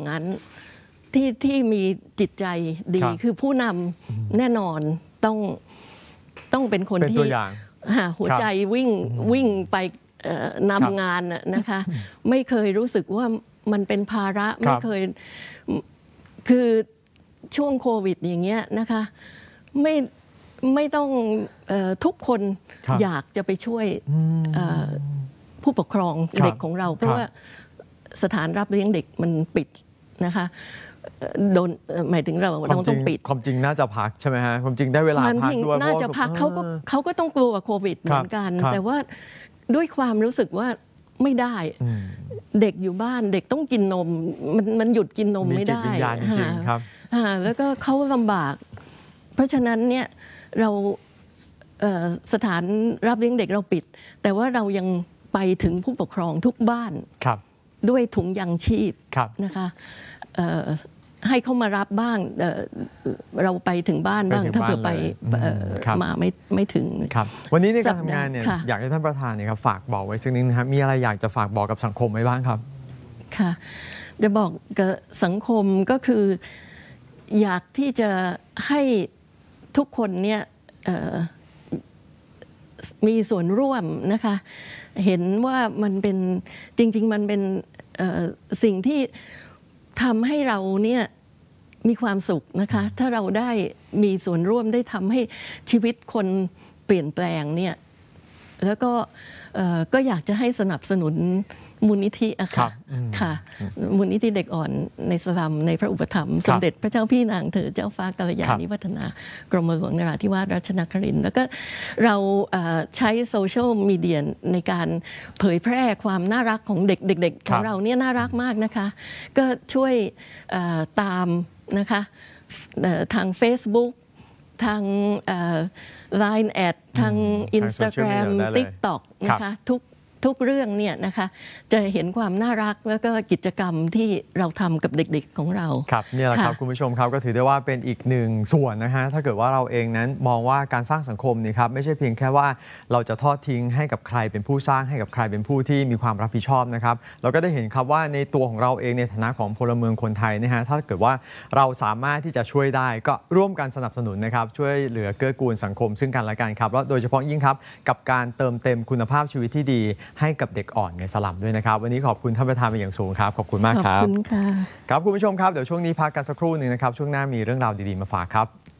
นั้นที่มีจิตใจดีคือผู้นำแน่นอนต้องเป็นคนที่หัวใจวิ่งไปนำงานนะคะไม่เคยรู้สึกว่ามันเป็นภาระไม่เคยคือช่วงโควิดอย่างเงี้ยนะคะไม่ต้องทุกคนอยากจะไปช่วยผู้ปกครองเด็กของเราเพราะว่าสถานรับเลี้ยงเด็กมันปิดนะคะโดนหมายถึงเราต้องปิดความจริงน่าจะพักใช่ไหมฮะความจริงได้เวลาพักด้วยน่าจะพักเขาก็ต้องกลัวโควิดเหมือนกันแต่ว่าด้วยความรู้สึกว่าไม่ได้เด็กอยู่บ้านเด็กต้องกินนมมันหยุดกินนมไม่ได้แล้วก็เขาลำบากเพราะฉะนั้นเนี่ยเราสถานรับเลี้ยงเด็กเราปิดแต่ว่าเรายังไปถึงผู้ปกครองทุกบ้านด้วยถุงยังชีพนะคะให้เขามารับบ้างเราไปถึงบ้านบ้างถ้าเผื่อไปมาไม่ถึงวันนี้ในการทำงานเนี่ยอยากให้ท่านประธานเนี่ยครับฝากบอกไว้สักนิดนะครับมีอะไรอยากจะฝากบอกกับสังคมไว้บ้างครับค่ะจะบอกกับสังคมก็คืออยากที่จะให้ทุกคนเนี่ยมีส่วนร่วมนะคะเห็นว่ามันเป็นจริงๆมันเป็นสิ่งที่ทำให้เราเนี่ยมีความสุขนะคะถ้าเราได้มีส่วนร่วมได้ทำให้ชีวิตคนเปลี่ยนแปลงเนี่ยแล้วก็อยากจะให้สนับสนุนมูลนิธิอะค่ะมูลนิธิเด็กอ่อนในสลัมในพระอุปถัมภ์สมเด็จพระเจ้าพี่นางเธอเจ้าฟ้ากัลยาณิวัฒนากรมหลวงนราธิวาสราชนครินทร์แล้วก็เราใช้โซเชียลมีเดียในการเผยแพร่ความน่ารักของเด็กๆของเราเนี่ยน่ารักมากนะคะก็ช่วยตามนะคะทาง Facebook ทาง Line แอดทาง Instagram TikTok นะคะทุกเรื่องเนี่ยนะคะจะเห็นความน่ารักแล้วก็กิจกรรมที่เราทำกับเด็กๆของเราครับนี่แหละครับคุณผู้ชมครับก็ถือได้ว่าเป็นอีกหนึ่งส่วนนะฮะถ้าเกิดว่าเราเองนั้นมองว่าการสร้างสังคมนี่ครับไม่ใช่เพียงแค่ว่าเราจะทอดทิ้งให้กับใครเป็นผู้สร้างให้กับใครเป็นผู้ที่มีความรับผิดชอบนะครับเราก็ได้เห็นครับว่าในตัวของเราเองในฐานะของพลเมืองคนไทยนะฮะถ้าเกิดว่าเราสามารถที่จะช่วยได้ก็ร่วมกันสนับสนุนนะครับช่วยเหลือเกื้อกูลสังคมซึ่งกันและกันครับแล้วโดยเฉพาะยิ่งครับกับการเติมเต็มคุณภาพชีวิตที่ดีให้กับเด็กอ่อนในสลัมด้วยนะครับวันนี้ขอบคุณท่านประธานเป็นอย่างสูงครับขอบคุณมากครับขอบคุณค่ะครับคุณผู้ชมครับเดี๋ยวช่วงนี้พักกันสักครู่หนึ่งนะครับช่วงหน้ามีเรื่องราวดีๆมาฝากครับ